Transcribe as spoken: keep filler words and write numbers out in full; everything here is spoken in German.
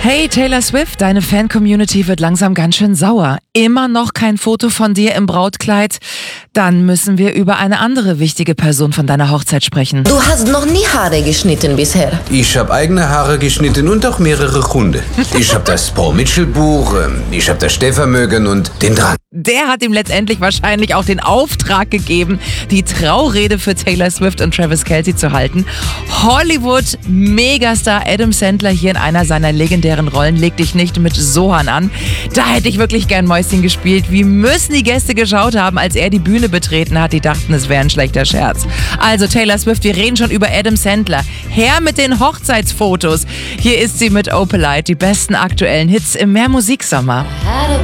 Hey Taylor Swift, deine Fan-Community wird langsam ganz schön sauer. Immer noch kein Foto von dir im Brautkleid? Dann müssen wir über eine andere wichtige Person von deiner Hochzeit sprechen. Du hast noch nie Haare geschnitten bisher. Ich habe eigene Haare geschnitten und auch mehrere Hunde. Ich habe das Paul Mitchell Buch, ich habe das Stehvermögen und den Drang. Der hat ihm letztendlich wahrscheinlich auch den Auftrag gegeben, die Traurede für Taylor Swift und Travis Kelce zu halten. Hollywood-Megastar Adam Sandler hier in einer seiner legendären Rollen. Leg dich nicht mit Sohan an. Da hätte ich wirklich gern Mäuschen gespielt. Wie müssen die Gäste geschaut haben, als er die Bühne betreten hat? Die dachten, es wäre ein schlechter Scherz. Also Taylor Swift, wir reden schon über Adam Sandler. Her mit den Hochzeitsfotos. Hier ist sie mit Opalite, die besten aktuellen Hits im Mehr Musiksommer. Had a